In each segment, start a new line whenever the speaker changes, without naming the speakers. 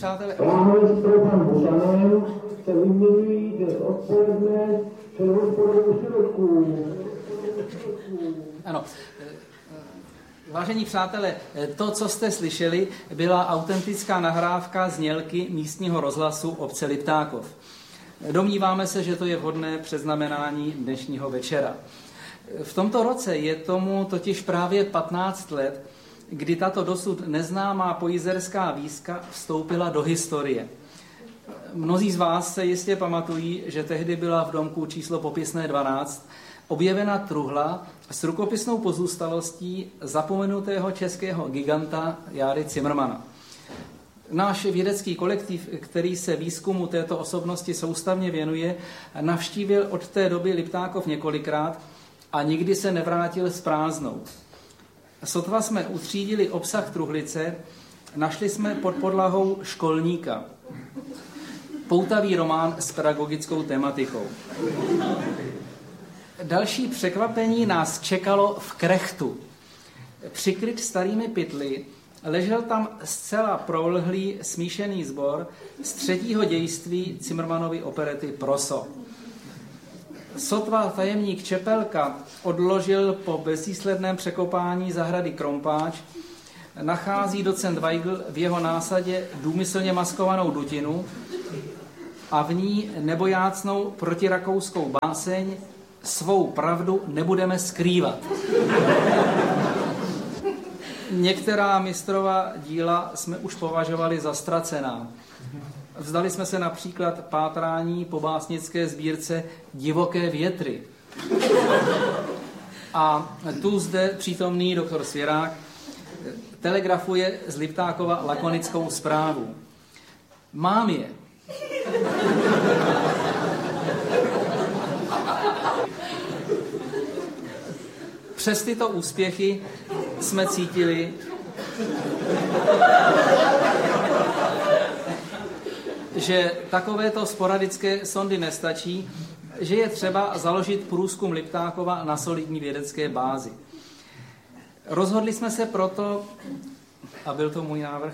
přátelé...
Láhve s pan Botanem se vyměňují dnes odpoledne před hospodou Sirotku.
Ano. Vážení přátelé, to, co jste slyšeli, byla autentická nahrávka znělky místního rozhlasu obce Liptákov. Domníváme se, že to je vhodné předznamenání dnešního večera. V tomto roce je tomu totiž právě 15 let, kdy tato dosud neznámá pojizerská víska vstoupila do historie. Mnozí z vás se jistě pamatují, že tehdy byla v domku číslo popisné 12 objevena truhla s rukopisnou pozůstalostí zapomenutého českého giganta Járy Cimrmana. Náš vědecký kolektiv, který se výzkumu této osobnosti soustavně věnuje, navštívil od té doby Liptákov několikrát a nikdy se nevrátil s prázdnou. Sotva jsme utřídili obsah truhlice, našli jsme pod podlahou školníka. Poutavý román s pedagogickou tematikou. Další překvapení nás čekalo v krechtu. Přikryt starými pytly ležel tam zcela prolhlý smíšený sbor z 3. dějství Cimrmanovy operety Proso. Sotva tajemník Čepelka odložil po bezvýsledném překopání zahrady Krompáč, nachází docent Weigl v jeho násadě důmyslně maskovanou dutinu a v ní nebojácnou protirakouskou báseň Svou pravdu nebudeme skrývat. Některá mistrova díla jsme už považovali za ztracená. Vzdali jsme se například pátrání po básnické sbírce Divoké větry. A tu zde přítomný doktor Svěrák telegrafuje z Liptákova lakonickou zprávu. Mám je. Přes tyto úspěchy jsme cítili, že takovéto sporadické sondy nestačí, že je třeba založit průzkum Liptákova na solidní vědecké bázi. Rozhodli jsme se proto, a byl to můj návrh,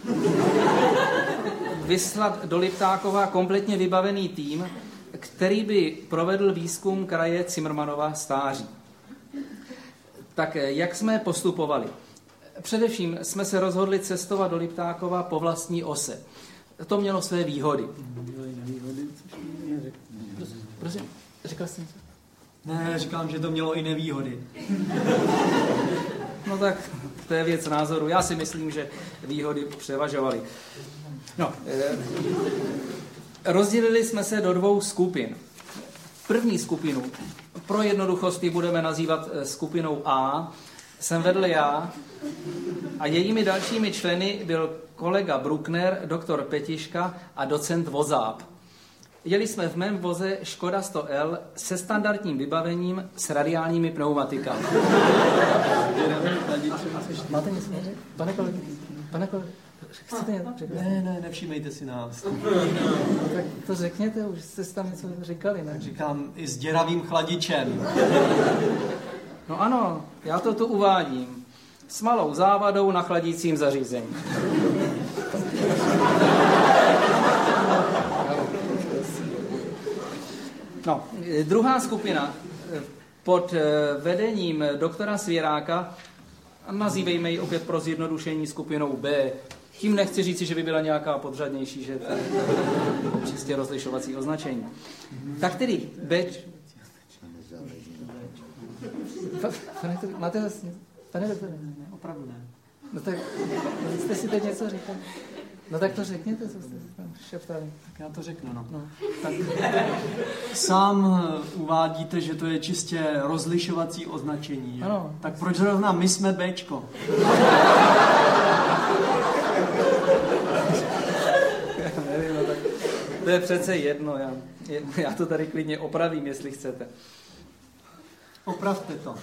vyslat do Liptákova kompletně vybavený tým, který by provedl výzkum kraje Cimrmanova stáří. Tak jak jsme postupovali? Především jsme se rozhodli cestovat do Liptákova po vlastní ose. To mělo své výhody. Prosím, říkal jsi něco?
Ne, říkám, že to mělo i nevýhody.
No tak to je věc názoru. Já si myslím, že výhody převažovaly. No, rozdělili jsme se do 2 skupin. První skupinu, pro jednoduchost ji budeme nazývat skupinou A, jsem vedl já a jejími dalšími členy byl kolega Bruckner, doktor Petiška a docent Vozáb. Jeli jsme v mém voze Škoda 100L se standardním vybavením s radiálními pneumatikami. Máte něco? Pane kolego, chcete něco řekl?
Ne, nevšímejte si nás.
No, tak to řekněte, už jste tam něco říkali, ne?
Říkám, i s děravým chladičem.
No ano, já to tu uvádím. S malou závadou na chladícím zařízení. No, druhá skupina pod vedením doktora Svěráka, nazývejme ji opět pro zjednodušení skupinou B. Tím nechci říci, že by byla nějaká podřadnější, že to je čistě rozlišovací označení. Tak tedy B... Máte zase něco? Pane doktore?
Ne, opravdu ne.
No tak jste si teď něco říkali? No tak to řekněte, co jste si tam šeptali.
Tak já to řeknu, no.
Tak.
Sám uvádíte, že to je čistě rozlišovací označení.
Ano.
Tak proč zrovna my jsme Bčko?
Nevím, no tak to je přece jedno. Já to tady klidně opravím, jestli chcete.
Opravte to.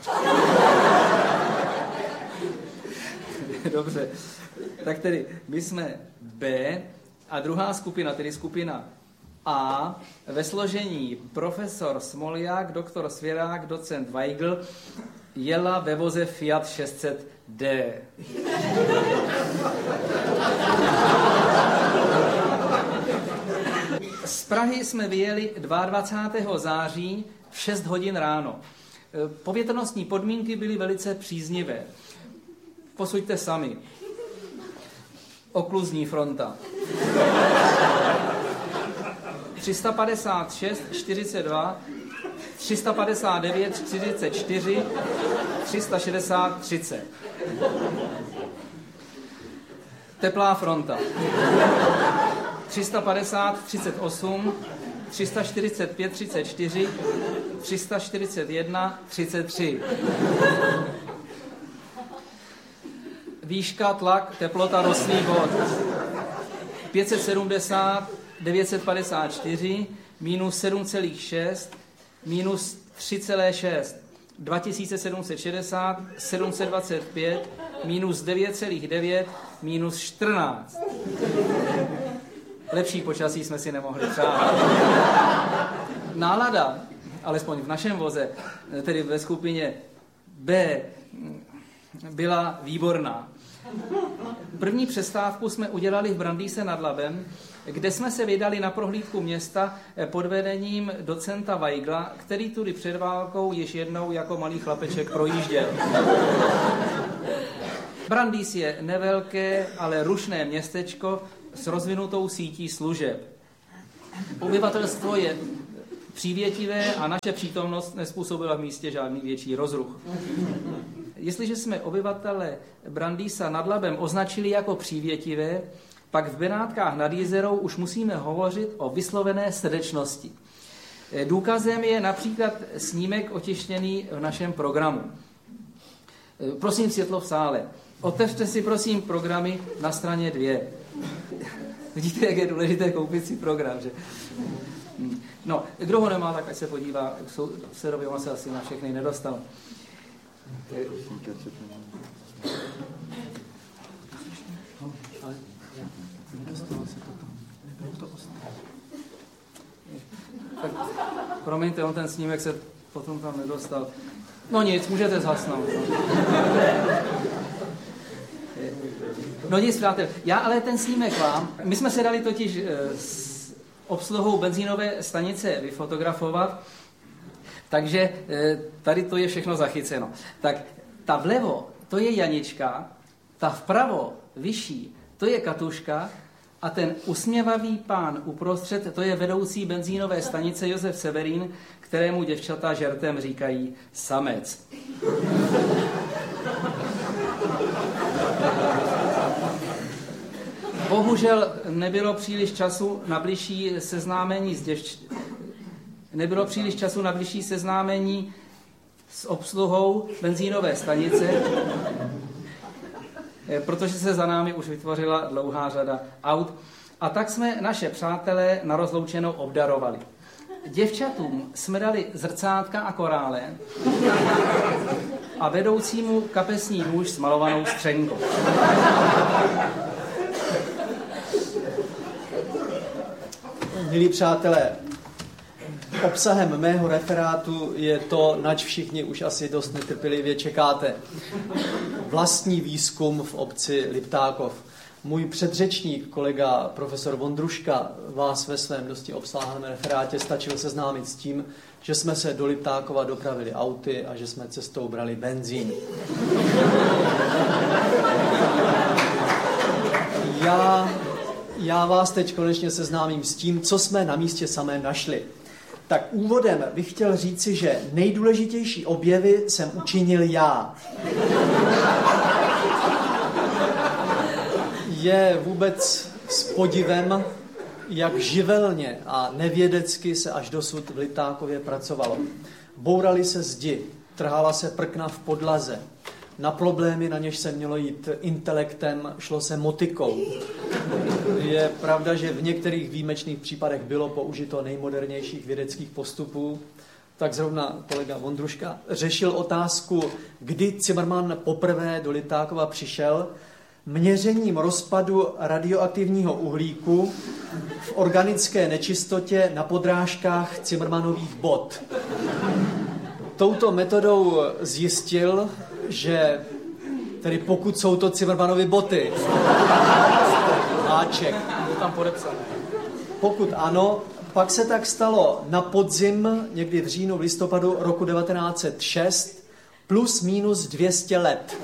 Dobře. Tak tedy my jsme B a druhá skupina, tedy skupina A, ve složení profesor Smolják, doktor Svěrák, docent Weigl, jela ve voze Fiat 600D. Prahy jsme vyjeli 22. září v 6 hodin ráno. Povětrnostní podmínky byly velice příznivé. Posuďte sami. Okluzní fronta. 356, 42, 359, 44, 360, 30. Teplá fronta. 350, 38, 345, 34, 341, 33. Výška, tlak, teplota, rostný bod. 570, 954, minus 7,6, minus 3,6, 2760, 725, minus 9,9, minus 14. Lepší počasí jsme si nemohli přát. Nálada, alespoň v našem voze, tedy ve skupině B, byla výborná. První přestávku jsme udělali v Brandýse nad Labem, kde jsme se vydali na prohlídku města pod vedením docenta Weigla, který tudy před válkou již jednou jako malý chlapeček projížděl. Brandýs je nevelké, ale rušné městečko s rozvinutou sítí služeb. Obyvatelstvo je přívětivé a naše přítomnost nezpůsobila v místě žádný větší rozruch. Jestliže jsme obyvatele Brandýsa nad Labem označili jako přívětivé, pak v Benátkách nad Jizerou už musíme hovořit o vyslovené srdečnosti. Důkazem je například snímek otištěný v našem programu. Prosím světlo v sále. Otevřte si prosím programy na straně 2. Vidíte, jak je důležité koupit si program, že? No, kdo ho nemá, tak ať se podívá. Serovi on se asi na všechny nedostal. Tak, promiňte, on ten snímek se potom tam nedostal. No nic, můžete zhasnout. No nic, přátel, já ale ten snímek mám. My jsme se dali totiž s obsluhou benzínové stanice vyfotografovat, takže tady to je všechno zachyceno. Tak ta vlevo, to je Janička, ta vpravo, vyšší, to je Katuška a ten usměvavý pán uprostřed, to je vedoucí benzínové stanice Josef Severín, kterému děvčata žertem říkají samec. Bohužel nebylo příliš času na bližší seznámení s obsluhou benzínové stanice, protože se za námi už vytvořila dlouhá řada aut. A tak jsme naše přátelé na rozloučenou obdarovali. Děvčatům jsme dali zrcátka a korále a vedoucímu kapesní nůž s malovanou střenkou.
Milí přátelé, obsahem mého referátu je to, nač všichni už asi dost netrpělivě čekáte. Vlastní výzkum v obci Liptákov. Můj předřečník, kolega profesor Vondruška, vás ve svém dosti obsáhlém referátě stačil seznámit s tím, že jsme se do Liptákova dopravili auty a že jsme cestou brali benzín. Já vás teď konečně seznámím s tím, co jsme na místě samém našli. Tak úvodem bych chtěl říci, že nejdůležitější objevy jsem učinil já. Je vůbec s podivem, jak živelně a nevědecky se až dosud v Liptákově pracovalo. Bouraly se zdi, trhala se prkna v podlaze. Na problémy, na něž se mělo jít intelektem, šlo se motikou. Je pravda, že v některých výjimečných případech bylo použito nejmodernějších vědeckých postupů. Tak zrovna kolega Vondruška řešil otázku, kdy Zimmermann poprvé do Liptákova přišel, měřením rozpadu radioaktivního uhlíku v organické nečistotě na podrážkách Zimmermannových bot. Touto metodou zjistil, že tedy pokud jsou to Zimmermannovy boty, háček,
je tam podepsané.
Pokud ano, Pak se tak stalo na podzim, někdy v říjnu, v listopadu roku 1906, plus minus 200 let.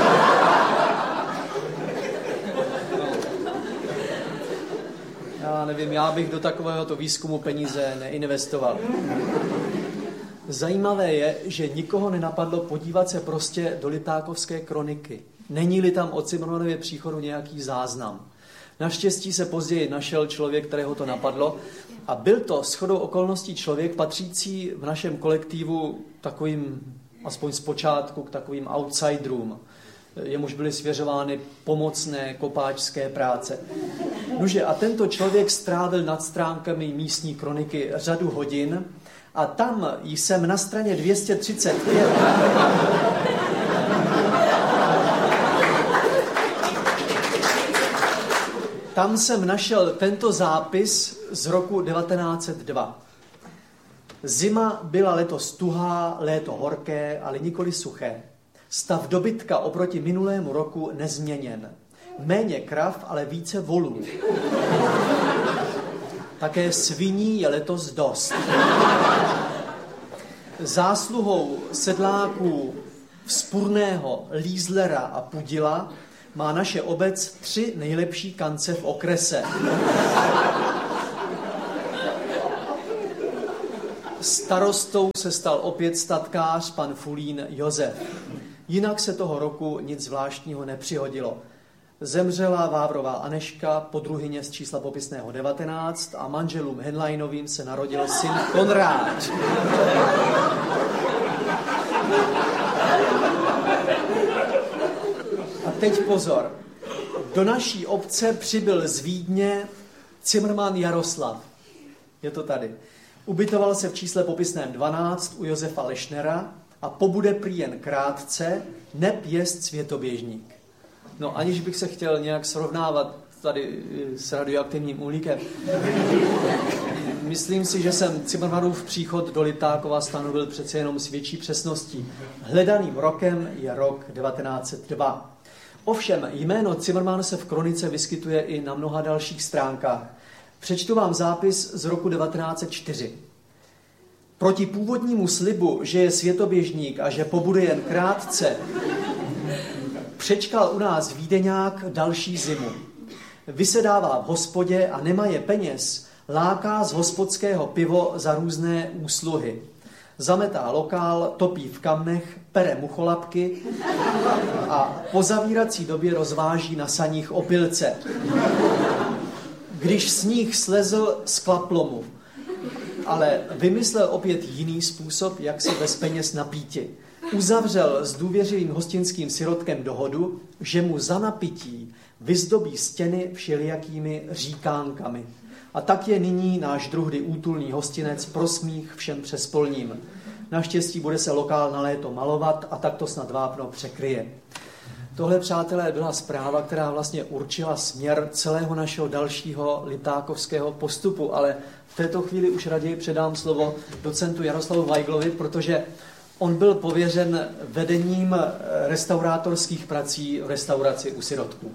Já nevím, já bych do takovéhoto výzkumu peníze neinvestoval. Zajímavé je, že nikoho nenapadlo podívat se prostě do Litákovské kroniky. Není-li tam o Cimrmanově příchodu nějaký záznam. Naštěstí se později našel člověk, kterého to napadlo, a byl to shodou okolností člověk patřící v našem kolektivu takovým, aspoň zpočátku, k takovým outsiderům. Jemuž byly svěřovány pomocné kopáčské práce. Nože, a tento člověk strávil nad stránkami místní kroniky řadu hodin a tam jsem na straně 235 tam jsem našel tento zápis z roku 1902. Zima byla letos tuhá, léto horké, ale nikoli suché. Stav dobytka oproti minulému roku nezměněn. Méně krav, ale více volů. Také sviní je letos dost. Zásluhou sedláků Vzpurného, Lízlera a Pudila má naše obec 3 nejlepší kance v okrese. Starostou se stal opět statkář pan Fulín Josef. Jinak se toho roku nic zvláštního nepřihodilo. Zemřela Vávrová Aneška, podruhyně z čísla popisného 19 a manželům Henleinovým se narodil syn Konrád. A teď pozor. Do naší obce přibyl z Vídně Cimrman Jaroslav. Je to tady. Ubytoval se v čísle popisném 12 u Josefa Lešnera a pobude prý jen krátce, neb jest světoběžník. No, aniž bych se chtěl nějak srovnávat tady s radioaktivním uhlíkem, myslím si, že jsem Cimrmanův příchod do Litákova stanovil přece jenom s větší přesností. Hledaným rokem je rok 1902. Ovšem, jméno Cimrman se v kronice vyskytuje i na mnoha dalších stránkách. Přečtu vám zápis z roku 1904. Proti původnímu slibu, že je světoběžník a že pobude jen krátce, přečkal u nás Vídeňák další zimu. Vysedává v hospodě a nemaje peněz, láká z hospodského pivo za různé úsluhy. Zametá lokál, topí v kamnech, pere mucholapky a po zavírací době rozváží na saních opilce. Když sníh slezl, sklaplo mu, ale vymyslel opět jiný způsob, jak se bez peněz napíti. Uzavřel s důvěřivým hostinským sirotkem dohodu, že mu za napití vyzdobí stěny všelijakými říkánkami. A tak je nyní náš druhdy útulný hostinec pro smích všem přespolním. Naštěstí bude se lokál na léto malovat a tak to snad vápno překryje. Tohle, přátelé, byla zpráva, která vlastně určila směr celého našeho dalšího litákovského postupu, ale v této chvíli už raději předám slovo docentu Jaroslavu Weiglovi, protože on byl pověřen vedením restaurátorských prací v restauraci u sirotků.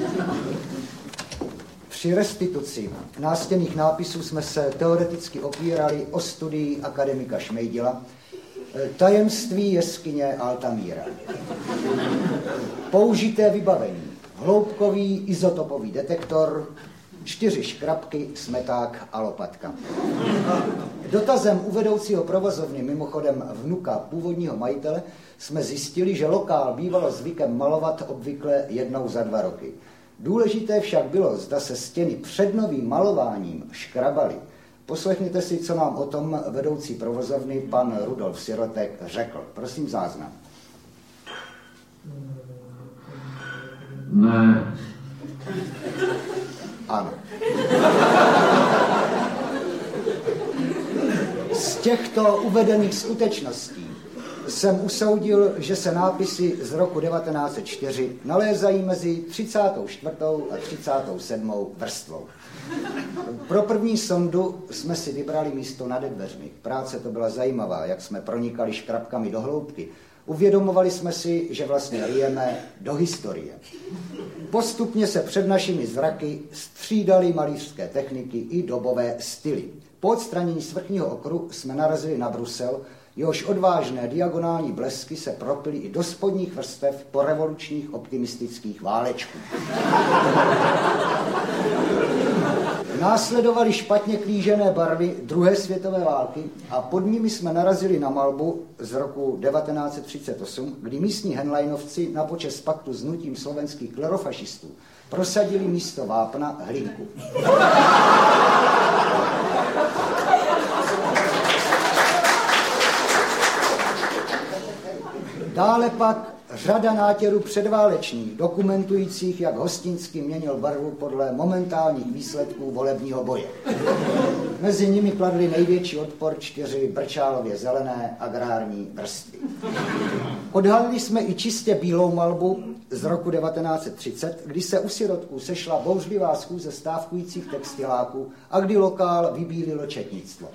Při restituci nástěnných nápisů jsme se teoreticky opírali o studii akademika Šmejdila Tajemství jeskyně Altamíra. Použité vybavení: hloubkový izotopový detektor, 4 škrabky, smeták a lopatka. Dotazem u vedoucího provozovny, mimochodem vnuka původního majitele, jsme zjistili, že lokál bývalo zvykem malovat obvykle jednou za 2 roky. Důležité však bylo, zda se stěny před novým malováním škrabaly. Poslechněte si, co nám o tom vedoucí provozovny, pan Rudolf Sirotek, řekl. Prosím záznam.
Ne.
Ano. Z těchto uvedených skutečností jsem usoudil, že se nápisy z roku 1904 nalézají mezi 34. a 37. vrstvou. Pro první sondu jsme si vybrali místo nade dveřmi. Práce to byla zajímavá, jak jsme pronikali škrabkami do hloubky. Uvědomovali jsme si, že vlastně rijeme do historie. Postupně se před našimi zraky střídaly malířské techniky i dobové styly. Po odstranění svrchního okru jsme narazili na Brusel, jehož odvážné diagonální blesky se propily i do spodních vrstev porevolučních optimistických válečků. Následovaly špatně klížené barvy druhé světové války a pod nimi jsme narazili na malbu z roku 1938, kdy místní henleinovci na počest paktu s hnutím slovenských klerofašistů prosadili místo vápna hlinku. Dále pak řada nátěrů předválečných, dokumentujících, jak Hostinský měnil barvu podle momentálních výsledků volebního boje. Mezi nimi kladly největší odpor 4 brčálově zelené agrární vrstvy. Odhalili jsme i čistě bílou malbu z roku 1930, kdy se u sirotků sešla bouřlivá schůze stávkujících textiláků a kdy lokál vybílilo četnictvo.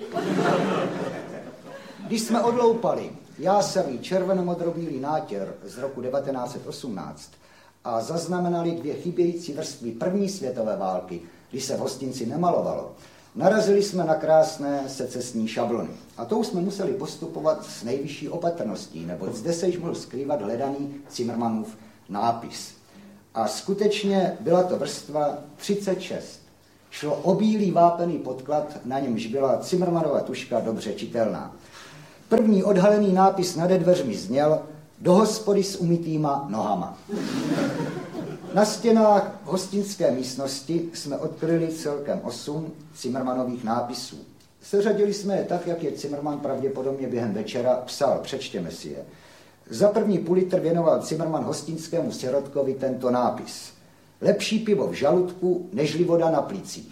Když jsme odloupali jásavý červenomodrobílý nátěr z roku 1918 a zaznamenali 2 chybějící vrstvy první světové války, kdy se v Hostinci nemalovalo, narazili jsme na krásné secesní šablony. A to už jsme museli postupovat s nejvyšší opatrností, neboť zde se již mohl skrývat hledaný Zimmermanův nápis. A skutečně byla to vrstva 36. Šlo o bílý vápený podklad, na němž byla Zimmermanova tuška dobře čitelná. První odhalený nápis nade dveřmi zněl: do hospody s umytýma nohama. Na stěnách hostinské místnosti jsme odkryli celkem 8 Zimmermanových nápisů. Seřadili jsme je tak, jak je Zimmerman pravděpodobně během večera psal, přečtěme si je. Za první půl litr věnoval Zimmerman hostinskému sirotkovi tento nápis: lepší pivo v žaludku, nežli voda na plicích.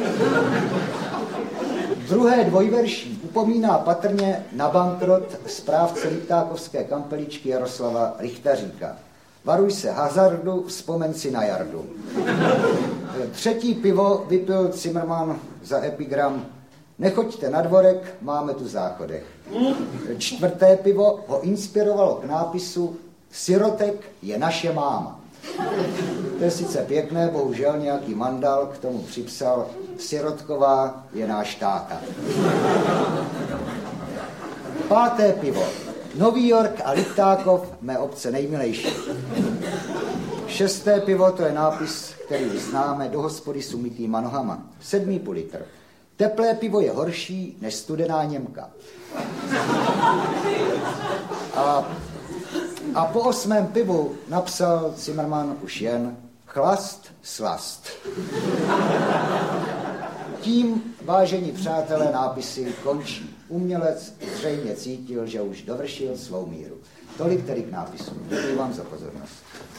Druhé dvojverší upomíná patrně na bankrot správce Liptákovské kampeličky Jaroslava Richtaříka. Varuj se hazardu, vzpomeň si na jardu. Třetí pivo vypil Zimmerman za epigram: nechoďte na dvorek, máme tu záchodek. Čtvrté pivo ho inspirovalo k nápisu: sirotek je naše máma. To je sice pěkné, bohužel nějaký mandal k tomu připsal: sirotková je náš táta. Páté pivo: Nový York a Liptákov, mé obce nejmilejší. Šesté pivo, to je nápis, který známe: do hospody s umytýma nohama. 7,5 litr. Teplé pivo je horší než studená Němka. A po 8. pivu napsal Zimmerman už jen: chlast, slast. Tím, vážení přátelé, nápisy končí. Umělec zřejmě cítil, že už dovršil svou míru. Tolik tedy k nápisu. Děkuji vám za pozornost.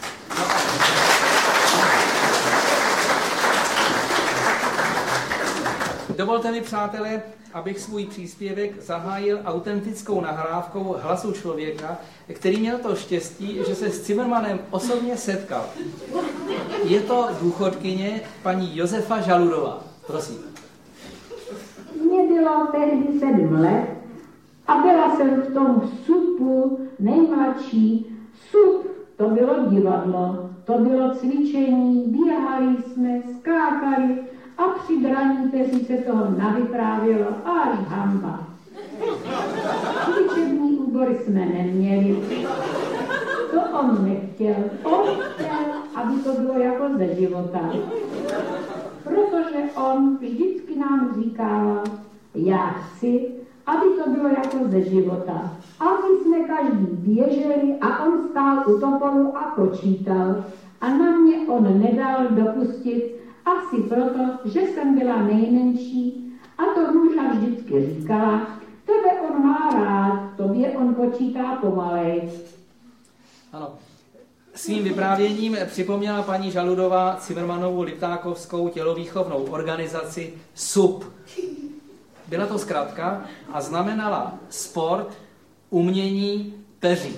Dovolte mi, přátelé, abych svůj příspěvek zahájil autentickou nahrávkou hlasu člověka, který měl to štěstí, že se s Zimmermanem osobně setkal. Je to důchodkyně paní Josefa Žaludová. Prosím.
Mně bylo tehdy 7 let a byla jsem v tom SUPu nejmladší. SUP, to bylo divadlo, to bylo cvičení, běhali jsme, skákali a při draní peří se toho navyprávělo až hamba. Cvičební úbory jsme neměli. To on nechtěl. On chtěl, aby to bylo jako ze života. Protože on vždycky nám říkal: já chci, aby to bylo jako ze života. A my jsme každý běželi a on stál u topolu a počítal. A na mě on nedal dopustit, asi proto, že jsem byla nejmenší. A to Růža vždycky říkala: tebe on má rád, tobě on počítá pomalej.
Ano. Svým vyprávěním připomněla paní Žaludová Zimmermanovu liptákovskou tělovýchovnou organizaci SUP. Byla to zkratka a znamenala sport, umění, peří.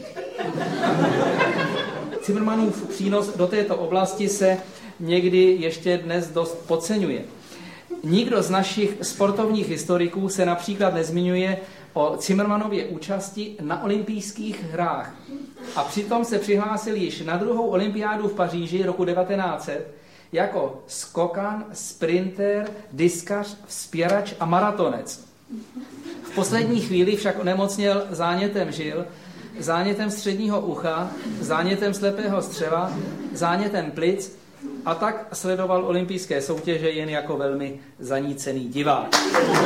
Zimmermanův přínos do této oblasti se někdy ještě dnes dost podceňuje. Nikdo z našich sportovních historiků se například nezmiňuje o Zimmermanově účasti na olympijských hrách. A přitom se přihlásil již na druhou olympiádu v Paříži roku 1900 jako skokan, sprinter, diskař, vzpěrač a maratonec. V poslední chvíli však onemocněl zánětem žil, zánětem středního ucha, zánětem slepého střeva, zánětem plic a tak sledoval olympijské soutěže jen jako velmi zanícený divák.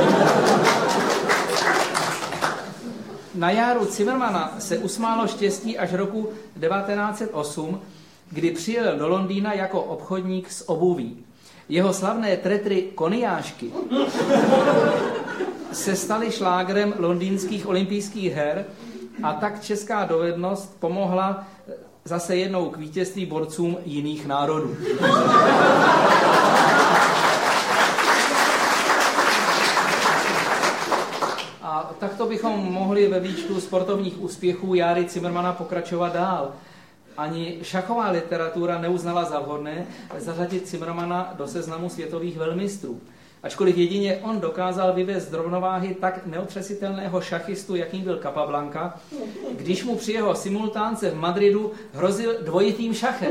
Na járu Zimmermana se usmálo štěstí až roku 1908, kdy přijel do Londýna jako obchodník s obuví. Jeho slavné tretry koniášky se staly šlágrem londýnských olympijských her a tak česká dovednost pomohla zase jednou k vítězství borcům jiných národů. A takto bychom mohli ve výčtu sportovních úspěchů Járy Zimmermana pokračovat dál. Ani šachová literatura neuznala za vhodné zařadit Zimmermana do seznamu světových velmistrů. Ačkoliv jedině on dokázal vyvést z rovnováhy tak neotřesitelného šachistu, jakým byl Capablanca, když mu při jeho simultánce v Madridu hrozil dvojitým šachem.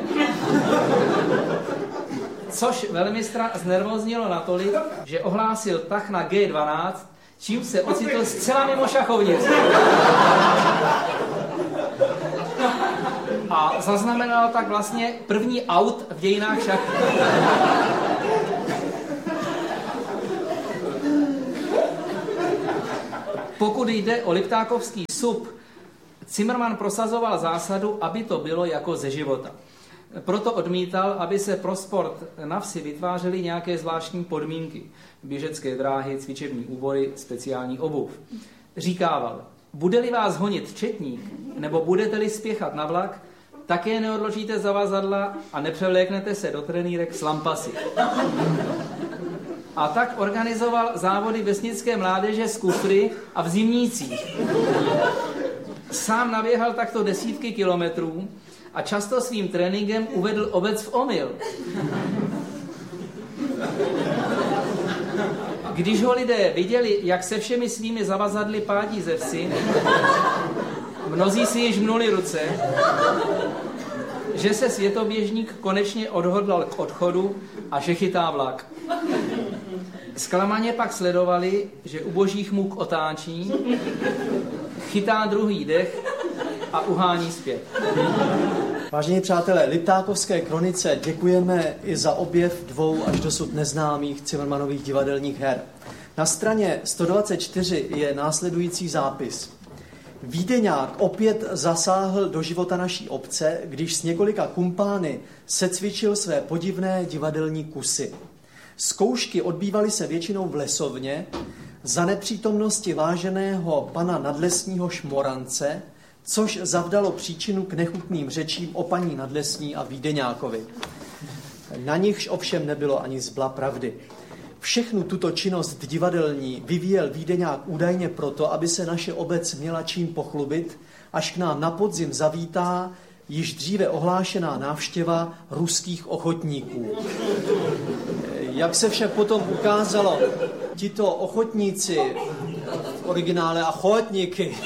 Což velmistra znervoznilo natolik, že ohlásil tah na G12, čím se ocitl zcela mimo šachovnici. A zaznamenal tak vlastně první aut v dějinách šachu. Pokud jde o liptákovský sub, Zimmerman prosazoval zásadu, aby to bylo jako ze života. Proto odmítal, aby se pro sport na vsi vytvářely nějaké zvláštní podmínky. Běžecké dráhy, cvičební úbory, speciální obuv. Říkával, bude-li vás honit četník, nebo budete-li spěchat na vlak, také neodložíte zavazadla a nepřevléknete se do trenýrek s lampasy. A tak organizoval závody vesnické mládeže z kufry a v zimnících. Sám naběhal takto desítky kilometrů a často svým tréninkem uvedl obec v omyl. Když ho lidé viděli, jak se všemi svými zavazadly pádí ze vsi, mnozí si již mnuli ruce, že se světoběžník konečně odhodlal k odchodu a že chytá vlak. Zklamaně pak sledovali, že u božích můk otáčí, chytá druhý dech a uhání zpět.
Vážení přátelé, Liptákovské kronice děkujeme i za objev 2 až dosud neznámých Zimmermanových divadelních her. Na straně 124 je následující zápis. Vídeňák opět zasáhl do života naší obce, když s několika kumpány secvičil své podivné divadelní kusy. Zkoušky odbývaly se většinou v lesovně, za nepřítomnosti váženého pana nadlesního Šmorance, což zavdalo příčinu k nechutným řečím o paní nadlesní a Vídeňákovi. Na nichž ovšem nebylo ani zbla pravdy. Všechnu tuto činnost divadelní vyvíjel Vídeňák údajně proto, aby se naše obec měla čím pochlubit, až k nám na podzim zavítá již dříve ohlášená návštěva ruských ochotníků. Jak se však potom ukázalo, tito ochotníci, v originále achotníky,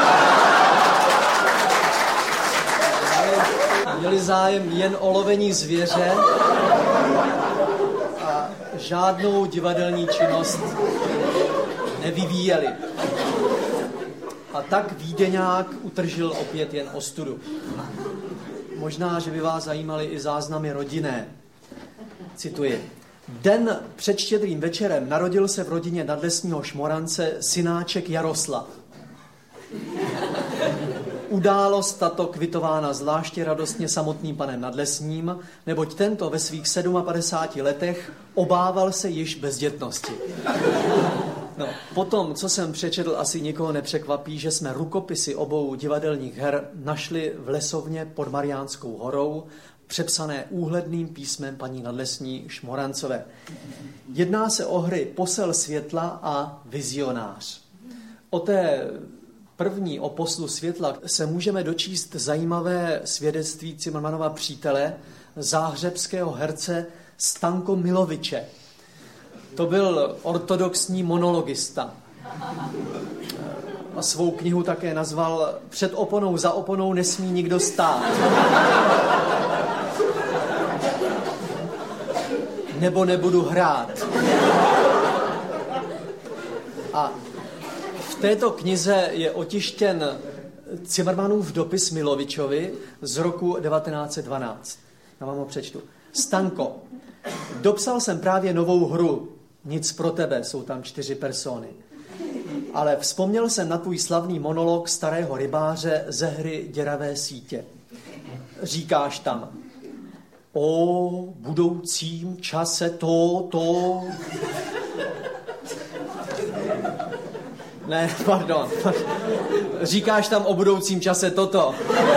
měli zájem jen o lovení zvěře a žádnou divadelní činnost nevyvíjeli. A tak Vídeňák utržil opět jen ostudu. Možná, že by vás zajímaly i záznamy rodinné. Cituji. Den před Štědrým večerem narodil se v rodině nadlesního Šmorance synáček Jaroslav. Událost tato kvitována zvláště radostně samotným panem nadlesním, neboť tento ve svých 57 letech obával se již bezdětnosti. No, potom, co jsem přečetl, asi nikoho nepřekvapí, že jsme rukopisy obou divadelních her našli v lesovně pod Mariánskou horou, přepsané úhledným písmem paní nadlesní Šmorancové. Jedná se o hry Posel světla a Vizionář. O té první, o Poslu světla, se můžeme dočíst zajímavé svědectví Zimmermanova přítele, záhřebského herce Stanko Miloviče. To byl ortodoxní monologista. A svou knihu také nazval Před oponou, za oponou nesmí nikdo stát. Nebo nebudu hrát. A v této knize je otištěn Cimrmanův dopis Milovičovi z roku 1912. Já vám ho přečtu. Stanko, dopsal jsem právě novou hru. Nic pro tebe, jsou tam 4 persony. Ale vzpomněl jsem na tvůj slavný monolog starého rybáře ze hry Děravé sítě. Říkáš tam, o budoucím čase to. Ne, pardon. Říkáš tam o budoucím čase toto.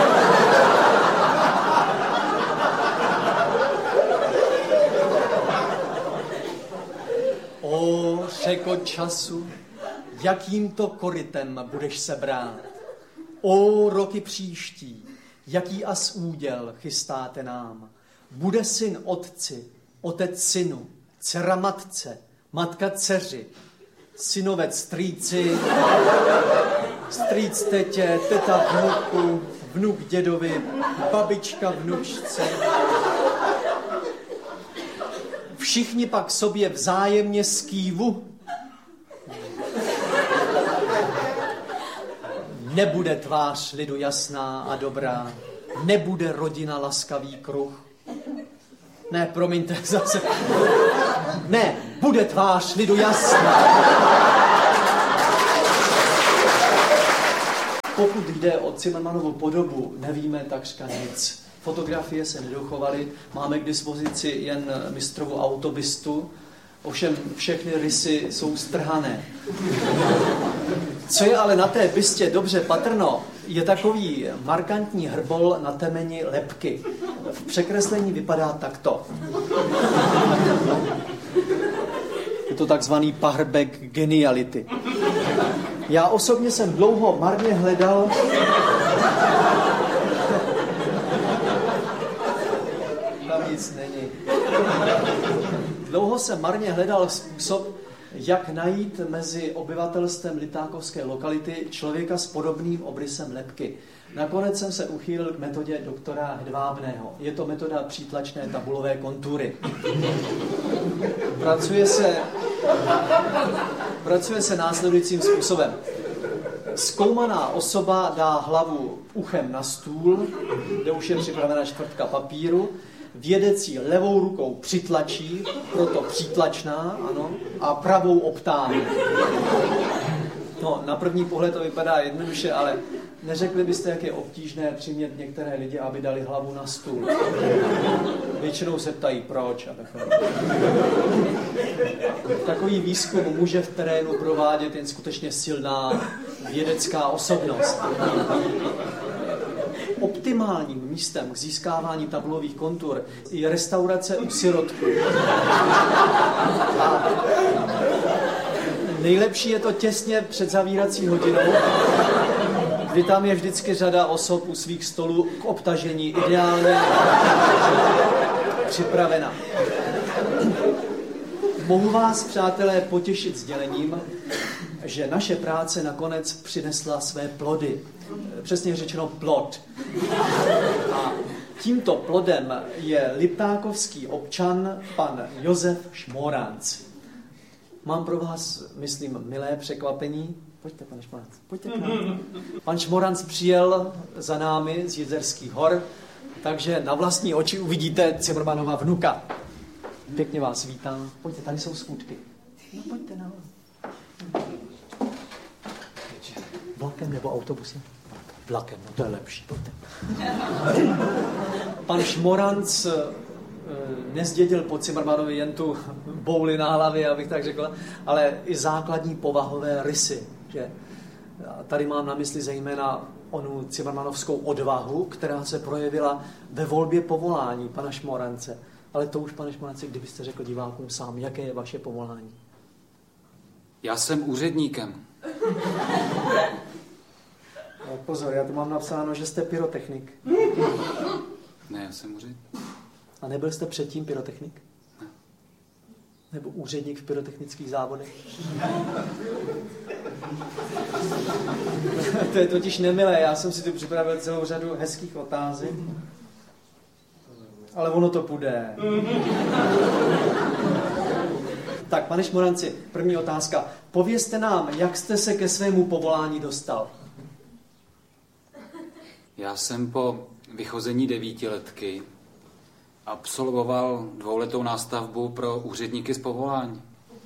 O řeko času, jakým to korytem budeš se brát? O roky příští, jaký as úděl chystáte nám? Bude syn otci, otec synu, dcera matce, matka dceři, synovec strýci, strýc tetě, teta vnuku, vnuk dědovi, babička vnučce. Všichni pak sobě vzájemně skývu. Nebude tvář lidu jasná a dobrá, nebude rodina laskavý kruh. Ne, promiňte, zase. Ne, bude tvář lidu jasná. Pokud jde o Cimrmanovu podobu, nevíme takřka nic. Fotografie se nedochovaly, máme k dispozici jen mistrovu autobistu, ovšem všechny rysy jsou strhané. Co je ale na té bystě dobře patrno, je takový markantní hrbol na temeni lebky. V překreslení vypadá takto. Je to takzvaný pahrbek geniality. Já osobně jsem dlouho marně hledal... Tam nic není. Dlouho jsem marně hledal způsob, jak najít mezi obyvatelstvem litákovské lokality člověka s podobným obrysem lebky. Nakonec jsem se uchýlil k metodě doktora Hedvábného. Je to metoda přítlačné tabulové kontury. Pracuje se následujícím způsobem. Zkoumaná osoba dá hlavu uchem na stůl, kde už je připravena čtvrtka papíru, vědec ji levou rukou přitlačí, proto přítlačná, ano, a pravou obtáhne. No, na první pohled to vypadá jednoduše, ale neřekli byste, jak je obtížné přimět některé lidi, aby dali hlavu na stůl. Většinou se ptají, proč. Takový výzkum může v terénu provádět jen skutečně silná vědecká osobnost. Optimálním místem k získávání tabulových kontur je restaurace u sirotků. A nejlepší je to těsně před zavírací hodinou, kdy tam je vždycky řada osob u svých stolů k obtažení ideálně připravena. Mohu vás, přátelé, potěšit sdělením, že naše práce nakonec přinesla své plody. Přesně řečeno plod. A tímto plodem je liptákovský občan pan Josef Šmoranc. Mám pro vás, myslím, milé překvapení. Pojďte, pane Šmoranc, pojďte k nám. Pan Šmoranc přijel za námi z Jizerských hor, takže na vlastní oči uvidíte Cimrmanova vnuka. Pěkně vás vítám. Pojďte, tady jsou schůdky. No, pojďte nahoru. Vlakem nebo autobusem? Vlakem, no to je lepší, pojďte. Pan Šmoranc nezdědil po Cimrmanovi jen tu bouli na hlavě, abych tak řekl, ale i základní povahové rysy. Že? Tady mám na mysli zejména onu cimrmanovskou odvahu, která se projevila ve volbě povolání pana Šmorance. Ale to už, pane Šmorance, kdybyste řekl divákům sám, jaké je vaše povolání?
Já jsem úředníkem.
No, pozor, já tu mám napsáno, že jste pyrotechnik.
Ne, já jsem úředník.
A nebyl jste předtím pyrotechnik?
Ne.
Nebo úředník v pyrotechnických závodech? To je totiž nemilé, já jsem si tu připravil celou řadu hezkých otázek. Ale ono to půjde. Tak, pane Šmoranci, první otázka. Povězte nám, jak jste se ke svému povolání dostal?
Já jsem po vychození 9letky absolvoval 2letou nástavbu pro úředníky z povolání.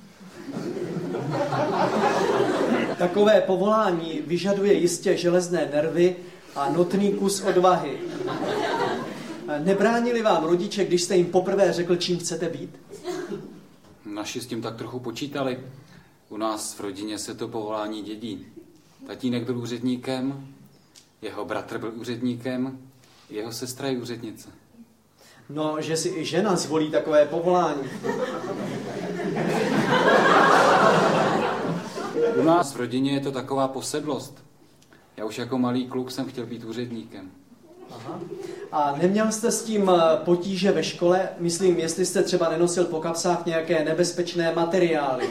Takové povolání vyžaduje jistě železné nervy a notný kus odvahy. Nebránili vám rodiče, když jste jim poprvé řekl, čím chcete být?
Naši s tím tak trochu počítali. U nás v rodině se to povolání dědí. Tatínek byl úředníkem, jeho bratr byl úředníkem, jeho sestra je úřednice.
No, že si i žena zvolí takové povolání.
U nás v rodině je to taková posedlost. Já už jako malý kluk jsem chtěl být úředníkem.
Aha. A neměl jste s tím potíže ve škole? Myslím, jestli jste třeba nenosil po kapsách nějaké nebezpečné materiály.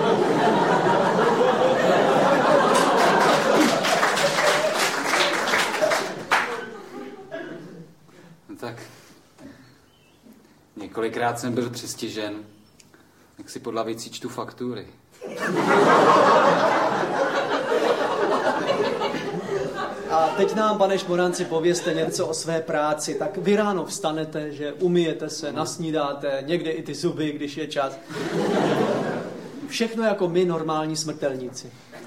No tak, několikrát jsem byl přistižen, jak si pod lavicí čtu faktury.
A teď nám, pane Šmoranci, povězte něco o své práci. Tak vy ráno vstanete, že umyjete se, nasnídáte, někde i ty zuby, když je čas. Všechno jako my, normální smrtelníci.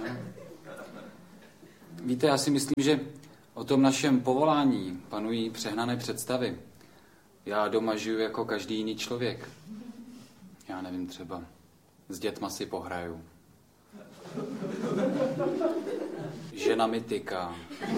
Víte, já si myslím, že o tom našem povolání panují přehnané představy. Já doma žiju jako každý jiný člověk. Já nevím, třeba s dětma si pohraju. Žena mi tyká.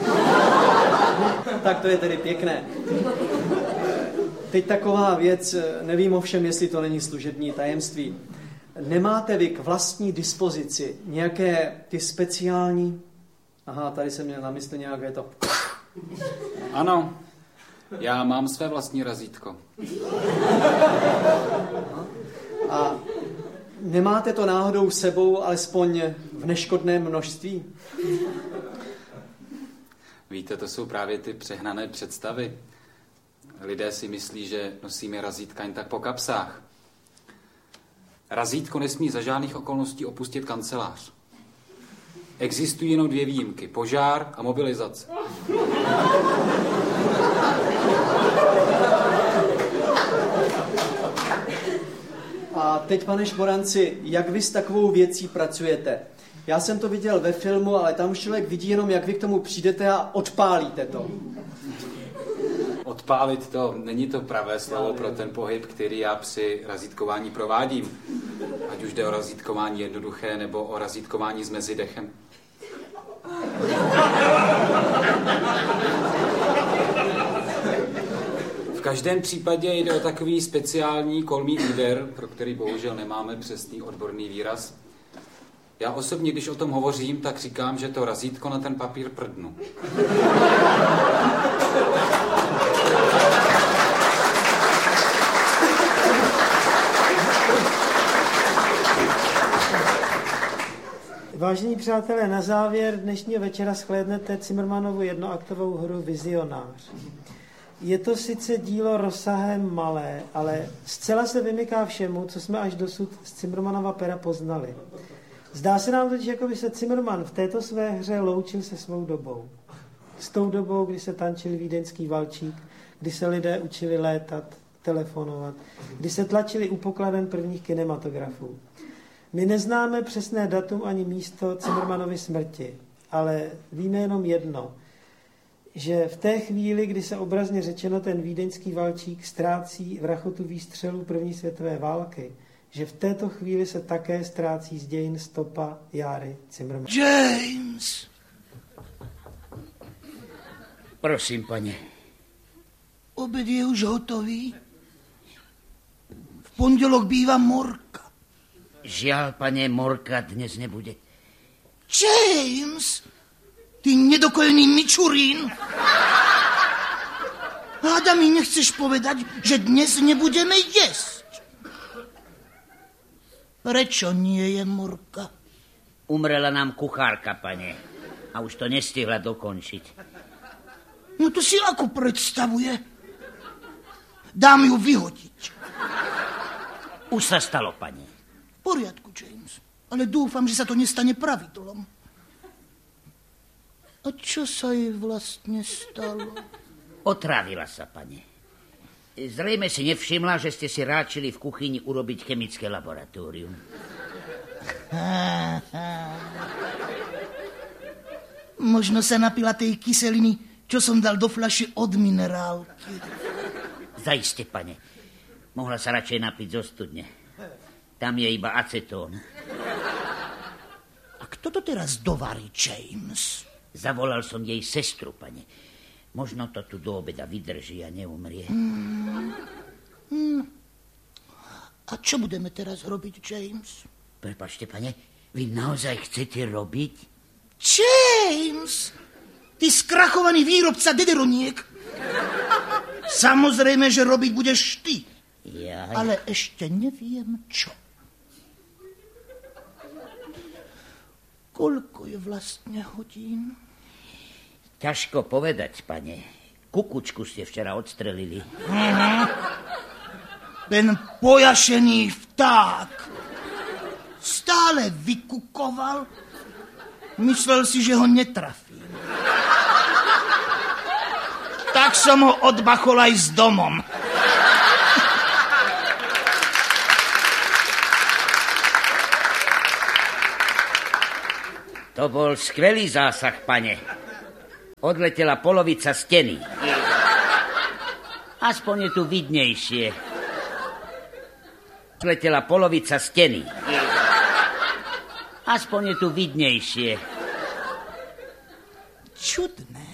Tak to je tedy pěkné. Teď taková věc, nevím ovšem, jestli to není služební tajemství. Nemáte vy k vlastní dispozici nějaké ty speciální... Aha, tady jsem měl na mysli nějaké to...
Ano, já mám své vlastní razítko.
A nemáte to náhodou sebou alespoň v neškodném množství?
Víte, to jsou právě ty přehnané představy. Lidé si myslí, že nosíme razítka jen tak po kapsách. Razítko nesmí za žádných okolností opustit kancelář. Existují jenom 2 výjimky. Požár a mobilizace.
A teď, pane Šmoranci, jak vy s takovou věcí pracujete? Já jsem to viděl ve filmu, ale tam už člověk vidí jenom, jak vy k tomu přijdete a odpálíte to.
Odpálit to není to pravé slovo pro ten pohyb, který já při razítkování provádím. Ať už jde o razítkování jednoduché, nebo o razítkování s mezidechem. V každém případě jde o takový speciální kolmý úder, pro který bohužel nemáme přesný odborný výraz. Já osobně, když o tom hovořím, tak říkám, že to razítko na ten papír prdnu.
Vážení přátelé, na závěr dnešního večera shlédnete Cimrmanovu jednoaktovou hru Vizionář. Je to sice dílo rozsahem malé, ale zcela se vymyká všemu, co jsme až dosud z Cimrmanova pera poznali. Zdá se nám totiž, jako by se Cimrman v této své hře loučil se svou dobou. S tou dobou, kdy se tančil vídeňský valčík, kdy se lidé učili létat, telefonovat, kdy se tlačili u pokladen prvních kinematografů. My neznáme přesné datum ani místo Cimrmanovy smrti, ale víme jenom jedno, že v té chvíli, kdy se obrazně řečeno ten vídeňský valčík ztrácí v rachotu výstřelů první světové války, že v této chvíli se také ztrácí z dějin stopa Járy Cimrmana.
James! Prosím, pane.
Oběd je už hotový. V pondělok bývá morka.
Žiaľ, pane, morka dnes nebude.
James! Ty nedokolený mičurín! Háda mi nechceš povedať, že dnes nebudeme jesť. Prečo nie je morka?
Umrela nám kuchárka, pane. A už to nestihla dokončiť.
No to si ako predstavuje? Dám ju vyhodiť.
Už sa stalo, pane.
V poriadku, James. Ale dúfam, že sa to nestane pravidlom. A čo sa jej vlastne stalo?
Otrávila sa, pane. Zrejme si nevšimla, že ste si ráčili v kuchyni urobiť chemické laboratórium.
Možno sa napila tej kyseliny, čo som dal do fľaše od minerálky.
Zaiste, pane. Mohla sa radšej napiť zo studne. Tam je iba acetón.
A kto to teraz dovarí, James?
Zavolal som jej sestru, pane. Možno to tu do obeda vydrží a neumrie.
A čo budeme teraz robiť, James?
Prepáčte, pane, vy naozaj chcete robiť?
James! Ty skrachovaný výrobca dederoniek. Samozrejme, že robiť budeš ty.
Jaj.
Ale ešte neviem, čo. Koľko je vlastne hodín?
Ťažko povedať, pane. Kukučku ste včera odstrelili.
Ten pojašený vták stále vykukoval. Myslel si, že ho netrafím. Tak som ho odbachol aj s domom.
To bol skvelý zásah, pane. Odletela polovica steny. Aspoň je tu vidnejšie. Odletela polovica steny. Aspoň je tu vidnejšie.
Čudné.